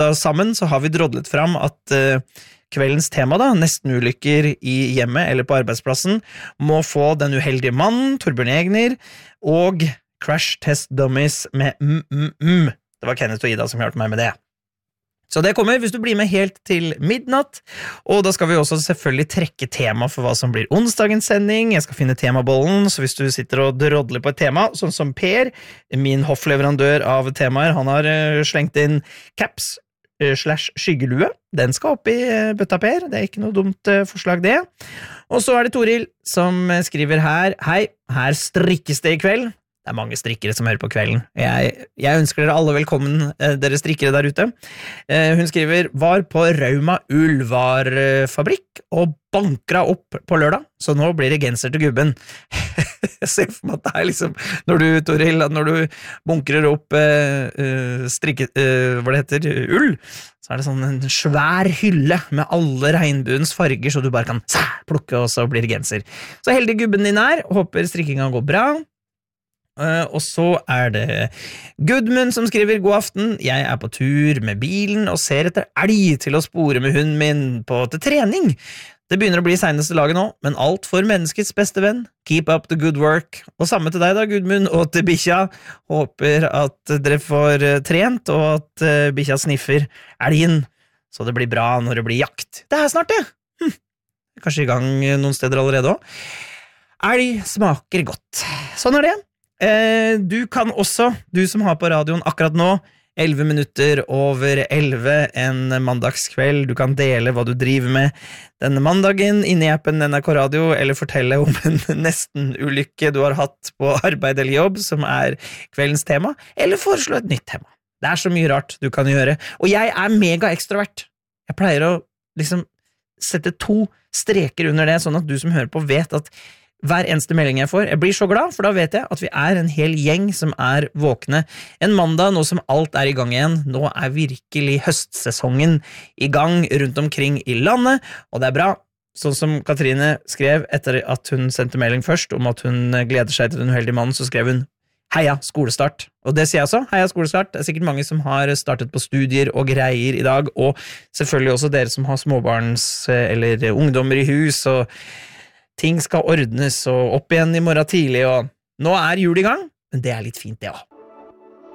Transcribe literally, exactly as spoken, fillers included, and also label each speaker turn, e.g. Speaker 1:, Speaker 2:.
Speaker 1: Sammen så har vi drodlet fram at uh, kveldens tema da, nesten-ulykker i hjemmet eller på arbeidsplassen, må få Den uheldige mannen, Torbjørn Egner, og Crash Test Dummies med mm-mm-mm. Det var Kenneth og Ida som hjalp meg med det. Så det kommer hvis du blir med helt til midnatt, og da skal vi også selvfølgelig trekke tema for hva som blir onsdagens sending. Jeg skal finne temabollen, så hvis du sitter og drodler på et tema, sånn som Per, min hoffleverandør av temaer, han har uh, slengt inn caps uh, slash skyggelue. Den skal opp i uh, bøtta, Per. Det er ikke noe dumt uh, forslag, det. Og så er det Toril som skriver her, hei, her strikkes det i kveld. Det er mange strikkere som hører på kvelden. Jeg, jeg ønsker dere alle velkommen, dere strikkere der ute. Hun skriver, var på Rauma Ullvarfabrikk og bankra opp på lørdag, så nå blir det genser til gubben. Jeg ser for meg at det er liksom, når du, Toril, når du bunkrer opp uh, strikke, uh, hva det heter, ull, så er det sånn en svær hylle med alle regnbuens farger, så du bare kan sæ, plukke, og så blir det genser. Så heldig gubben din er, håper strikkinga går bra. Uh, og så er det Gudmund som skriver, god aften, jeg er på tur med bilen og ser etter elg til å spore med hunden min på til trening. Det begynner å bli seneste laget nå, men alt for menneskets beste venn. Keep up the good work. Og samme til deg da, Gudmund, og til bikkja. Håper at dere får uh, trent, og at uh, bikkja sniffer elgen, så det blir bra når det blir jakt. Det er snart det! Hm. Kanskje i gang noen steder allerede også. Elg smaker godt. Sånn er det. Eh, du kan også, du som har på radioen akkurat nå, elleve minutter over elleve en mandagskveld, du kan dele hva du driver med denne mandagen inne i appen N R K Radio, eller fortelle om en nesten-ulykke du har hatt på arbeid eller jobb, som er kveldens tema, eller foreslå et nytt tema. Det er så mye rart du kan gjøre, og jeg er mega ekstrovert. Jeg pleier å liksom sette to streker under det, sånn at du som hører på vet at hver eneste melding jeg får, jeg blir så glad, for da vet jeg at vi er en hel gjeng som er våkne. En mandag, nå som alt er i gang igjen, nå er virkelig høstsesongen i gang rundt omkring i landet, og det er bra. Sånn som Katrine skrev etter at hun sendte melding først, om at hun gleder seg til Den uheldige mannen, så skrev hun, heia skolestart. Og det sier jeg også, heia skolestart. Det er sikkert mange som har startet på studier og greier i dag, og selvfølgelig også dere som har småbarns eller ungdommer i hus, og ting skal ordnes og opp igjen i morgen tidlig, og nå er jul i gang, men det er litt fint det også.